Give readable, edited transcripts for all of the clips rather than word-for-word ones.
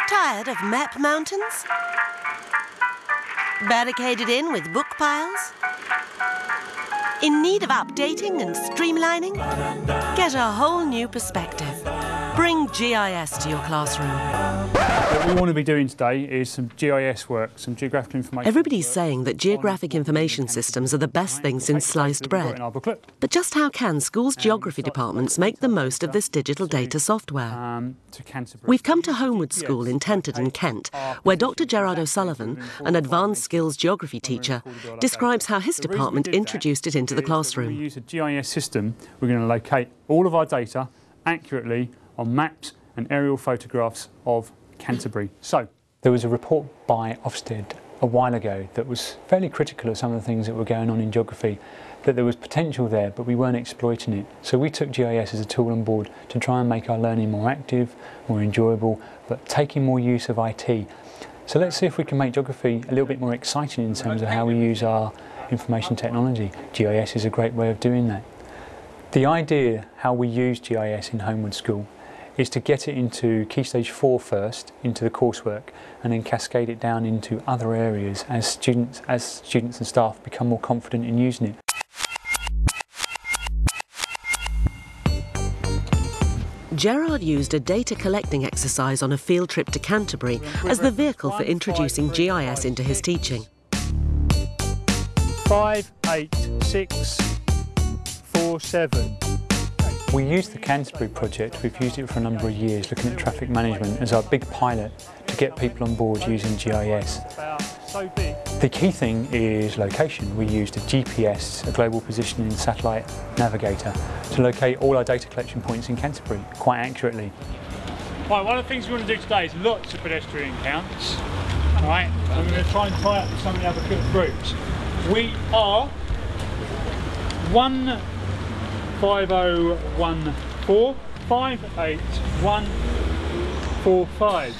Tired of map mountains? Barricaded in with book piles? In need of updating and streamlining? Get a whole new perspective. Bring GIS to your classroom. What we want to be doing today is some GIS work, some geographical information. Everybody's saying that geographic information systems are the best thing since sliced bread. But just how can schools' geography departments make the most of this digital data software? We've come to Homewood School in Tenterden, Kent, where Dr. Gerard O'Sullivan, an advanced skills geography teacher, describes how his department introduced it into the classroom. We use a GIS system. We're going to locate all of our data accurately on maps and aerial photographs of Canterbury. So, there was a report by Ofsted a while ago that was fairly critical of some of the things that were going on in geography, that there was potential there but we weren't exploiting it. So we took GIS as a tool on board to try and make our learning more active, more enjoyable, but taking more use of IT. So let's see if we can make geography a little bit more exciting in terms of how we use our information technology. GIS is a great way of doing that. The idea how we use GIS in Homewood School is to get it into Key Stage 4 first, into the coursework, and then cascade it down into other areas as students and staff become more confident in using it. Gerard used a data collecting exercise on a field trip to Canterbury as the vehicle for introducing GIS into his teaching. 5, 8, 6, 4, 7. We used the Canterbury project, we've used it for a number of years, looking at traffic management as our big pilot to get people on board using GIS. The key thing is location. We used a GPS, a global positioning satellite navigator, to locate all our data collection points in Canterbury quite accurately. Right, one of the things we want to do today is lots of pedestrian counts. Right, and we're going to try and tie up with some of the other groups. We are 15014 58145.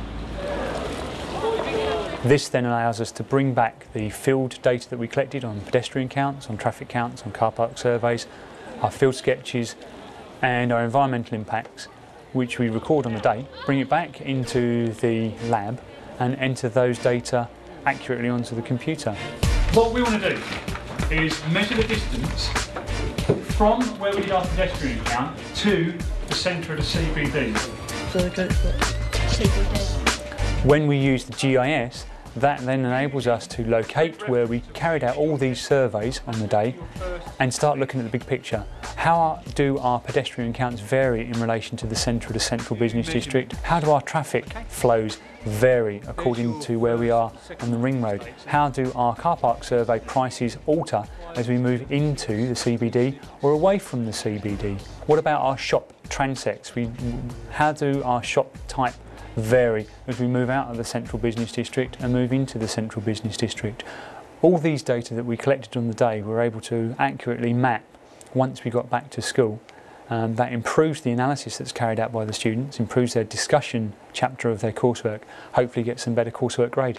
This then allows us to bring back the field data that we collected on pedestrian counts, on traffic counts, on car park surveys, our field sketches and our environmental impacts, which we record on the day, bring it back into the lab and enter those data accurately onto the computer. What we want to do is measure the distance from where we did our pedestrian count to the centre of the CBD. So they go for CBD. When we use the GIS, that then enables us to locate where we carried out all these surveys on the day and start looking at the big picture. How do our pedestrian counts vary in relation to the centre of the central business district? How do our traffic flows vary according to where we are on the ring road? How do our car park survey prices alter as we move into the CBD or away from the CBD? What about our shop transects? How do our shop type vary as we move out of the central business district and move into the central business district? All these data that we collected on the day we were able to accurately map once we got back to school. That improves the analysis that's carried out by the students, improves their discussion chapter of their coursework, hopefully get some better coursework grade.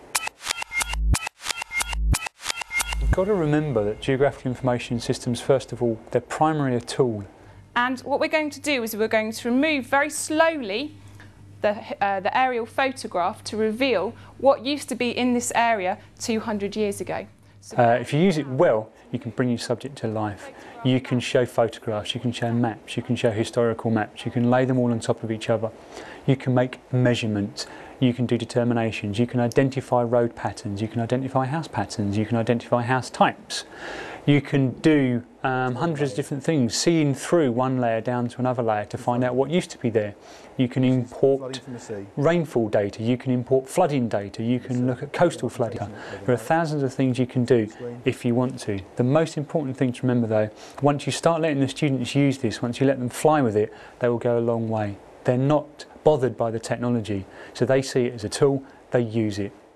You've got to remember that geographical information systems, first of all, they're primarily a tool. And what we're going to do is we're going to remove very slowly the aerial photograph to reveal what used to be in this area 200 years ago. If you use it well, you can bring your subject to life. You can show photographs, you can show maps, you can show historical maps, you can lay them all on top of each other. You can make measurements, you can do determinations, you can identify road patterns, you can identify house patterns, you can identify house types. You can do hundreds of different things, seeing through one layer down to another layer to find out what used to be there. You can import rainfall data, you can import flooding data, you can look at coastal flooding. There are thousands of things you can do if you want to. The most important thing to remember though, once you start letting the students use this, once you let them fly with it, they will go a long way. They're not bothered by the technology, so they see it as a tool, they use it.